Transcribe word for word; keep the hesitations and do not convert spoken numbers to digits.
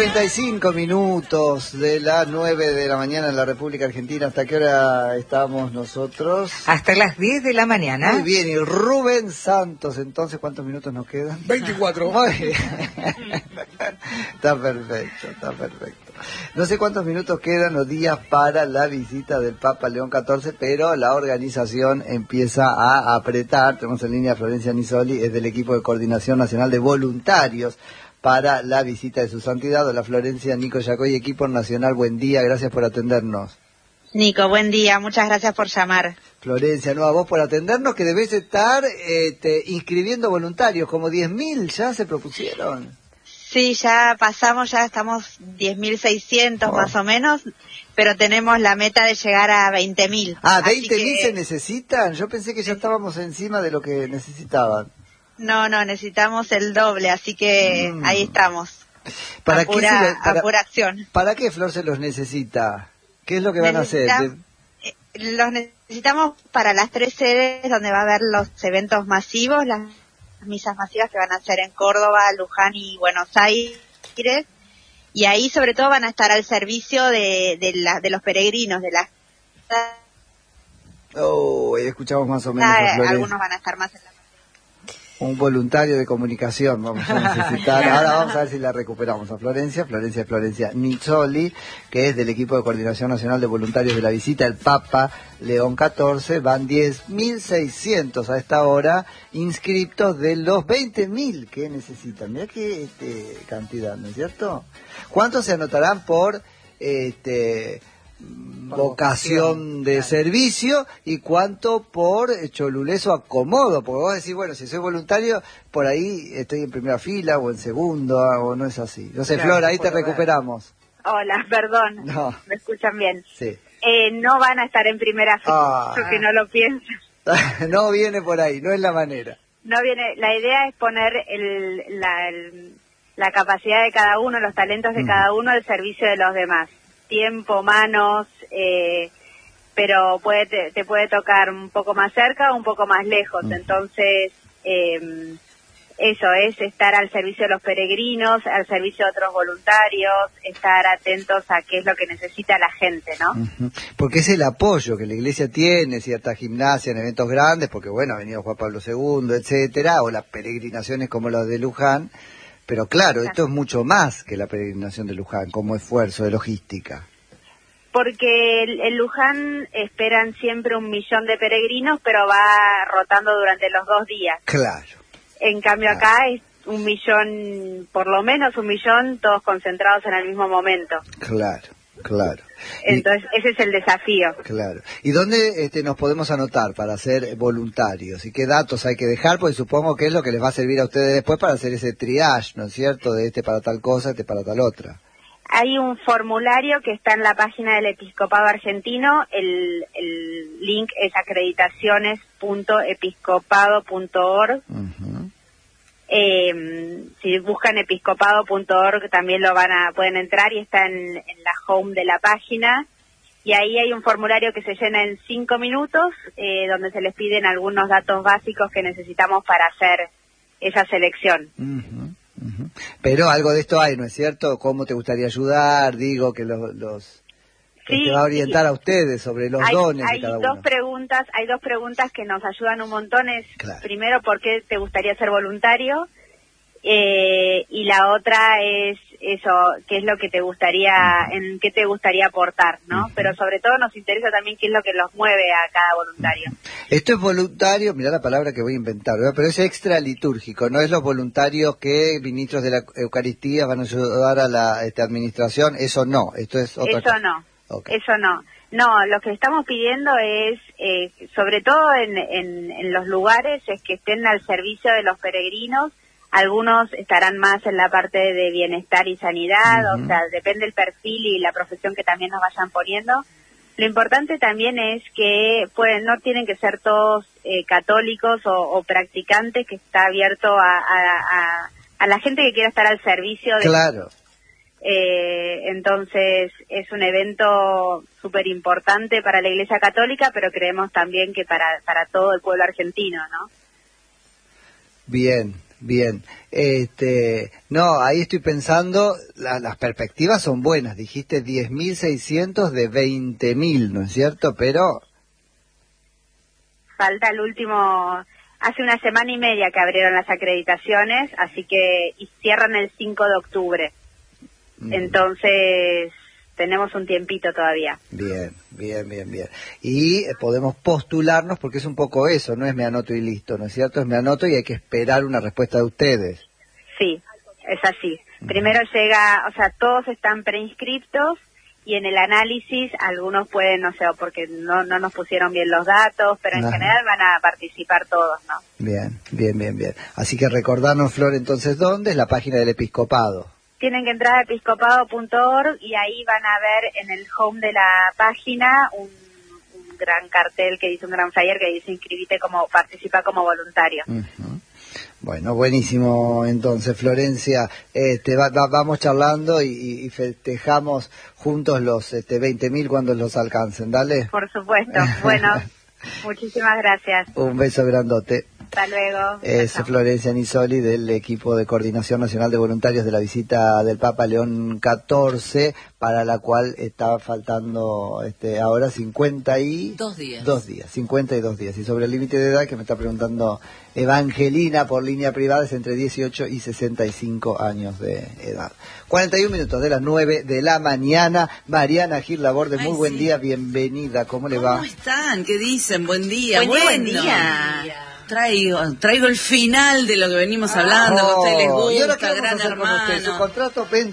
treinta y cinco minutos de las nueve de la mañana en la República Argentina. ¿Hasta qué hora estamos nosotros? Hasta las diez de la mañana. Muy bien, y Rubén Santos, entonces, ¿cuántos minutos nos quedan? veinticuatro. Muy bien. Está perfecto, está perfecto. No sé cuántos minutos quedan los días para la visita del Papa León catorce, pero la organización empieza a apretar. Tenemos en línea a Florencia Nisoli, es del equipo de Coordinación Nacional de Voluntarios para la visita de su santidad. Hola Florencia, Nico Yacoy, equipo nacional, buen día, gracias por atendernos. Nico, buen día, muchas gracias por llamar. Florencia, no, a vos por atendernos, que debes estar este, inscribiendo voluntarios, como diez mil ya se propusieron. Sí, ya pasamos, ya estamos diez mil seiscientos oh. más o menos, pero tenemos la meta de llegar a veinte mil. Ah, veinte mil que... se necesitan, yo pensé que ya estábamos encima de lo que necesitaban. No, no, necesitamos el doble, así que mm. ahí estamos. ¿Para a, pura, qué se lo, para, a pura acción. ¿Para qué Flor se los necesita? ¿Qué es lo que van Necesita, a hacer? De... Los necesitamos para las tres sedes donde va a haber los eventos masivos, las misas masivas que van a ser en Córdoba, Luján y Buenos Aires. Y ahí sobre todo van a estar al servicio de, de, la, de los peregrinos, de las... Oh, escuchamos más o menos ah, a Flores. Algunos van a estar más en la... Un voluntario de comunicación vamos a necesitar. Ahora vamos a ver si la recuperamos a Florencia. Florencia Florencia Nisoli, que es del equipo de Coordinación Nacional de Voluntarios de la visita del Papa León catorce. Van diez mil seiscientos a esta hora inscriptos de los veinte mil que necesitan. Mirá qué este, cantidad, ¿no es cierto? ¿Cuántos se anotarán por... este vocación de servicio y cuánto por cholulés o acomodo? Porque vos decís, bueno, si soy voluntario, por ahí estoy en primera fila o en segunda, o no es así. No sé, claro, Flor, ahí te recuperamos. Hola, perdón, no. ¿Me escuchan bien? Sí. Eh, no van a estar en primera fila, ah. porque no lo piensan. No viene por ahí, no es la manera. No viene, la idea es poner el, la, el, la capacidad de cada uno, los talentos de mm. cada uno al servicio de los demás. Tiempo, manos, eh, pero puede te, te puede tocar un poco más cerca o un poco más lejos. Uh-huh. Entonces, eh, eso es estar al servicio de los peregrinos, al servicio de otros voluntarios, estar atentos a qué es lo que necesita la gente, ¿no? Uh-huh. Porque es el apoyo que la Iglesia tiene, cierta gimnasia en eventos grandes, porque bueno, ha venido Juan Pablo segundo, etcétera, o las peregrinaciones como las de Luján. Pero claro, esto es mucho más que la peregrinación de Luján, como esfuerzo de logística. Porque el, el Luján esperan siempre un millón de peregrinos, pero va rotando durante los dos días. Claro. En cambio claro. Acá es un millón, por lo menos un millón, todos concentrados en el mismo momento. Claro, claro. Entonces, y, ese es el desafío. Claro. ¿Y dónde este, nos podemos anotar para ser voluntarios? ¿Y qué datos hay que dejar? Porque supongo que es lo que les va a servir a ustedes después para hacer ese triage, ¿no es cierto? De este para tal cosa, este para tal otra. Hay un formulario que está en la página del Episcopado Argentino. El, el link es acreditaciones punto episcopado punto org. Uh-huh. Eh, si buscan episcopado punto org también lo van a pueden entrar y está en, en la home de la página, y ahí hay un formulario que se llena en cinco minutos eh, donde se les piden algunos datos básicos que necesitamos para hacer esa selección. Uh-huh, uh-huh. Pero algo de esto hay, ¿no es cierto? ¿Cómo te gustaría ayudar? Digo que los... los... Sí, te va a orientar sí. a ustedes sobre los hay, dones hay de cada dos uno. preguntas, hay dos preguntas que nos ayudan un montón. Es, claro. Primero, ¿por qué te gustaría ser voluntario? Eh, y la otra es eso, ¿qué es lo que te gustaría, uh-huh. en qué te gustaría aportar, ¿no? Uh-huh. Pero sobre todo nos interesa también qué es lo que los mueve a cada voluntario. Uh-huh. Esto es voluntario, mirá la palabra que voy a inventar, ¿verdad? Pero es extra litúrgico, no es los voluntarios que ministros de la Eucaristía van a ayudar a la este, administración, eso no, esto es otra Eso cosa. no. Okay. Eso no. No, lo que estamos pidiendo es, eh, sobre todo en, en, en los lugares, es que estén al servicio de los peregrinos. Algunos estarán más en la parte de bienestar y sanidad, uh-huh. o sea, depende del perfil y la profesión que también nos vayan poniendo. Lo importante también es que pueden, no tienen que ser todos eh, católicos o, o practicantes, que está abierto a, a, a, a la gente que quiera estar al servicio de... Claro. Eh, entonces es un evento súper importante para la Iglesia Católica, pero creemos también que para para todo el pueblo argentino, ¿no? Bien, bien. Este, no, ahí estoy pensando, la, las perspectivas son buenas. Dijiste diez mil seiscientos de veinte mil, ¿no es cierto? Pero falta el último. Hace una semana y media que abrieron las acreditaciones, así que y cierran el cinco de octubre. Mm. Entonces tenemos un tiempito todavía. Bien, bien, bien, bien. Y eh, podemos postularnos, porque es un poco eso, no es me anoto y listo, ¿no es cierto? Es me anoto y hay que esperar una respuesta de ustedes. Sí, es así. Mm. Primero llega, o sea, todos están preinscriptos y en el análisis algunos pueden, no sé, porque no, no nos pusieron bien los datos, pero en Ajá. general van a participar todos, ¿no? Bien, bien, bien, bien. Así que recordarnos, Flor, entonces, ¿dónde es la página del Episcopado? Tienen que entrar a episcopado punto org y ahí van a ver en el home de la página un, un gran cartel que dice, un gran flyer que dice inscribite como, participa como voluntario. Uh-huh. Bueno, buenísimo, entonces, Florencia, este, va, va, vamos charlando y, y festejamos juntos los este, veinte mil cuando los alcancen, ¿dale? Por supuesto, bueno, muchísimas gracias. Un beso grandote. Hasta luego. Es Florencia Nisoli del equipo de Coordinación Nacional de Voluntarios de la visita del Papa León catorce, para la cual está faltando este, ahora cincuenta y dos días. Dos días, cincuenta y dos días. Y sobre el límite de edad que me está preguntando Evangelina por línea privada es entre dieciocho y sesenta y cinco años de edad. cuarenta y un minutos de las nueve de la mañana. Mariana Gil Laborde, muy Ay, buen sí. día, bienvenida. ¿Cómo le ¿Cómo va? ¿Cómo están? ¿Qué dicen? Buen día. Buen, bueno. buen día. Traigo, traigo el final de lo que venimos hablando, oh, que a ustedes les gusta, ¿y ahora qué Gran Hermano. Hermano. Su contrato